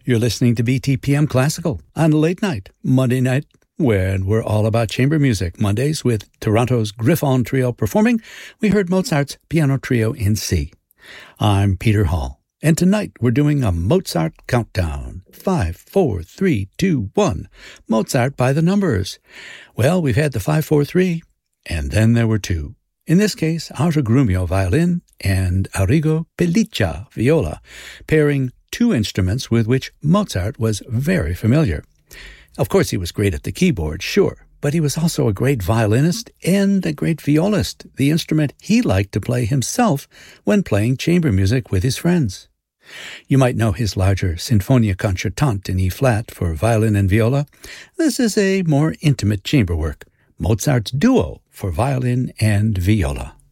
You're listening to BTPM Classical on late night, Monday night, where we're all about chamber music. Mondays with Toronto's Griffon Trio performing, we heard Mozart's Piano Trio in C. I'm Peter Hall, and tonight we're doing a Mozart countdown. 5, 4, 3, 2, 1. Mozart by the numbers. Well, we've had the 5-4-3, and then there were two. In this case, Artur Grumio violin and Arrigo Pelliccia viola, pairing two instruments with which Mozart was very familiar. Of course, he was great at the keyboard, sure, but he was also a great violinist and a great violist, the instrument he liked to play himself when playing chamber music with his friends. You might know his larger Sinfonia Concertante in E-flat for violin and viola. This is a more intimate chamber work, Mozart's Duo for violin and viola.